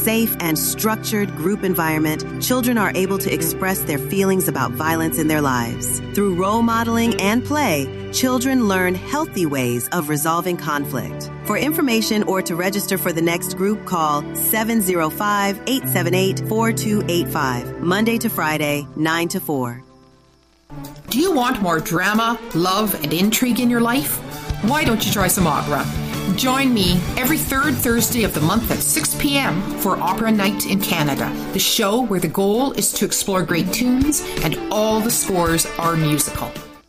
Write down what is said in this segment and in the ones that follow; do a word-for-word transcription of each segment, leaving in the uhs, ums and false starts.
safe and structured group environment, children are able to express their feelings about violence in their lives. Through role modeling and play, children learn healthy ways of resolving conflict. For information or to register for the next group, call seven oh five, eight seven eight, four two eight five, Monday to Friday, nine to four. Do you want more drama, love, and intrigue in your life? Why don't you try some opera? Join me every third Thursday of the month at six p.m. for Opera Night in Canada, the show where the goal is to explore great tunes and all the scores are musical.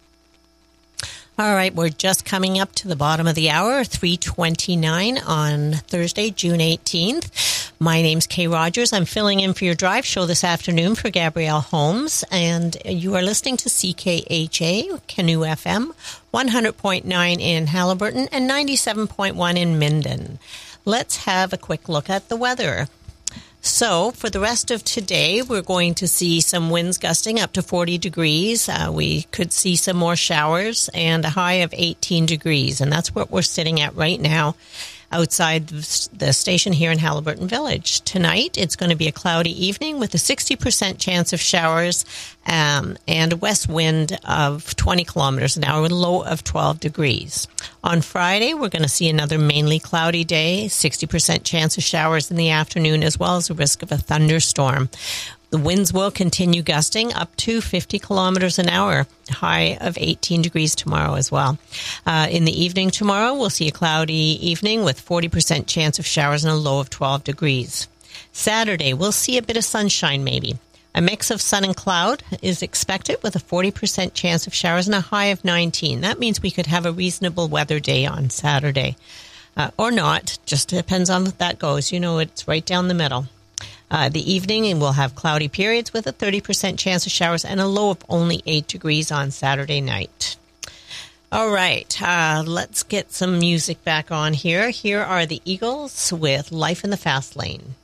All right, we're just coming up to the bottom of the hour, three twenty-nine on Thursday, June eighteenth. My name's Kay Rogers. I'm filling in for your drive show this afternoon for Gabrielle Holmes, and you are listening to C K H A, Canoe F M, one hundred point nine in Haliburton and ninety-seven point one in Minden. Let's have a quick look at the weather. So for the rest of today, we're going to see some winds gusting up to forty degrees. Uh, we could see some more showers and a high of eighteen degrees. And that's what we're sitting at right now outside the station here in Haliburton Village. Tonight, it's going to be a cloudy evening with a sixty percent chance of showers um, and a west wind of twenty kilometers an hour with a low of twelve degrees. On Friday, we're going to see another mainly cloudy day, sixty percent chance of showers in the afternoon, as well as a risk of a thunderstorm. The winds will continue gusting up to fifty kilometers an hour, high of eighteen degrees tomorrow as well. Uh, in the evening tomorrow, we'll see a cloudy evening with forty percent chance of showers and a low of twelve degrees. Saturday, we'll see a bit of sunshine maybe. A mix of sun and cloud is expected with a forty percent chance of showers and a high of nineteen. That means we could have a reasonable weather day on Saturday. Uh, or not, just depends on what that goes. You know, it's right down the middle. Uh, the evening, and we'll have cloudy periods with a thirty percent chance of showers and a low of only eight degrees on Saturday night. All right, uh, let's get some music back on here. Here are the Eagles with Life in the Fast Lane.